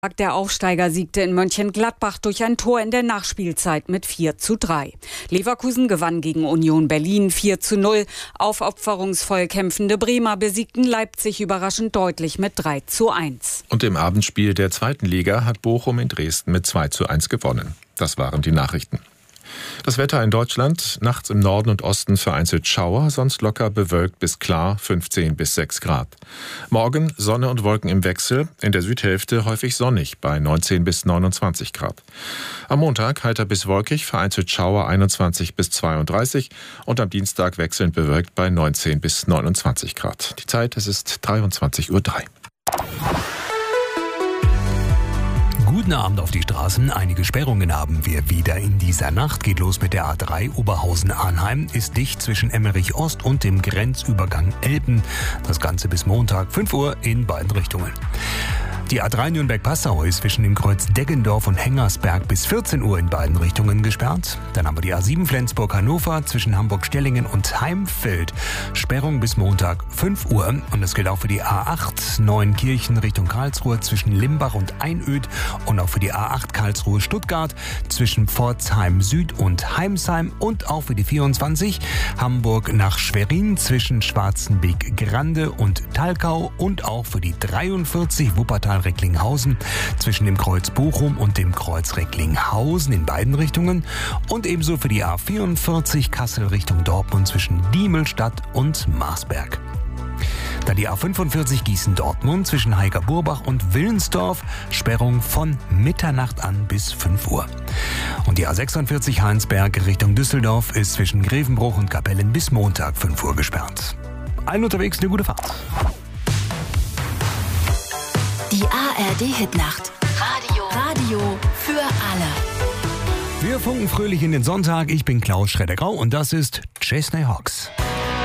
Der Aufsteiger siegte in Mönchengladbach durch ein Tor in der Nachspielzeit mit 4:3. Leverkusen gewann gegen Union Berlin 4:0. Aufopferungsvoll kämpfende Bremer besiegten Leipzig überraschend deutlich mit 3:1. Und im Abendspiel der zweiten Liga hat Bochum in Dresden mit 2:1 gewonnen. Das waren die Nachrichten. Das Wetter in Deutschland: nachts im Norden und Osten vereinzelt Schauer, sonst locker bewölkt bis klar, 15 bis 6 Grad. Morgen Sonne und Wolken im Wechsel, in der Südhälfte häufig sonnig bei 19 bis 29 Grad. Am Montag heiter bis wolkig, vereinzelt Schauer 21 bis 32 und am Dienstag wechselnd bewölkt bei 19 bis 29 Grad. Die Zeit, es ist 23:03 Uhr. Guten Abend auf die Straßen. Einige Sperrungen haben wir wieder in dieser Nacht. Geht los mit der A3 Oberhausen-Arnheim. Ist dicht zwischen Emmerich Ost und dem Grenzübergang Elben. Das Ganze bis Montag 5 Uhr in beiden Richtungen. Die A3 Nürnberg-Passau ist zwischen dem Kreuz Deggendorf und Hengersberg bis 14 Uhr in beiden Richtungen gesperrt. Dann haben wir die A7 Flensburg-Hannover zwischen Hamburg-Stellingen und Heimfeld. Sperrung bis Montag 5 Uhr. Und das gilt auch für die A8 Neuenkirchen Richtung Karlsruhe zwischen Limbach und Einöd. Und auch für die A8 Karlsruhe-Stuttgart zwischen Pforzheim Süd und Heimsheim. Und auch für die 24 Hamburg nach Schwerin zwischen Schwarzenbeek-Grande und Talkau. Und auch für die 43 Wuppertal-Recklinghausen zwischen dem Kreuz Bochum und dem Kreuz Recklinghausen in beiden Richtungen und ebenso für die A44 Kassel Richtung Dortmund zwischen Diemelstadt und Marsberg. Dann die A45 Gießen-Dortmund zwischen Heiger-Burbach und Willensdorf, Sperrung von Mitternacht an bis 5 Uhr. Und die A46 Heinsberg Richtung Düsseldorf ist zwischen Grevenbruch und Kapellen bis Montag 5 Uhr gesperrt. Allen unterwegs eine gute Fahrt. Die ARD-Hitnacht. Radio für alle. Wir funken fröhlich in den Sonntag. Ich bin Klaus Schredder-Grau und das ist Chesney Hawks.